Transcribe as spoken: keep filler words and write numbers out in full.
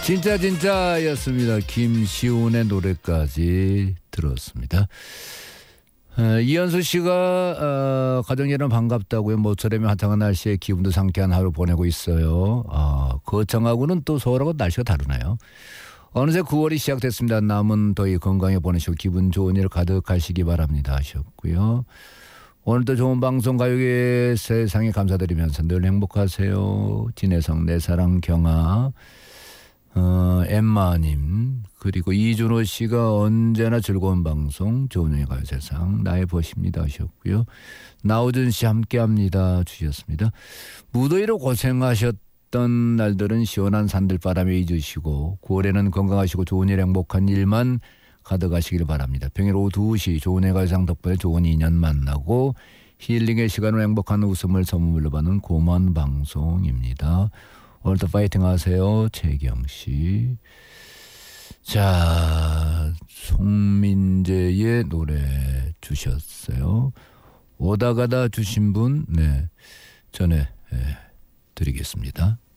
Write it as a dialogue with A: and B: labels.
A: 진짜 진짜였습니다. 김시훈의 노래까지 들었습니다. 어, 이현수 씨가 어, 가정여러분 반갑다고요. 모처럼에 화창한 날씨에 기분도 상쾌한 하루 보내고 있어요. 아, 거창하고는 또 서울하고 날씨가 다르나요? 어느새 구월이 시작됐습니다. 남은 더위 건강히 보내시고 기분 좋은 일 가득하시기 바랍니다 하셨고요. 오늘도 좋은 방송 가요계 세상에 감사드리면서 늘 행복하세요. 진혜성 내 사랑 경아 어, 엠마님 그리고 이준호 씨가 언제나 즐거운 방송 조은영의 가요세상 나의 벗입니다 하셨고요. 나우준 씨 함께합니다 주셨습니다. 무더위로 고생하셨던 날들은 시원한 산들바람에 잊으시고 구월에는 건강하시고 좋은 일 행복한 일만 가득하시길 바랍니다. 평일 오후 두 시 조은영의 가요세상 덕분에 좋은 인연 만나고 힐링의 시간으로 행복한 웃음을 선물로 받는 고마운 방송입니다. 오늘도 파이팅 하세요. 최경씨. 자, 송민재의 노래 주셨어요. 오다가다 주신 분, 네, 전해 네, 드리겠습니다.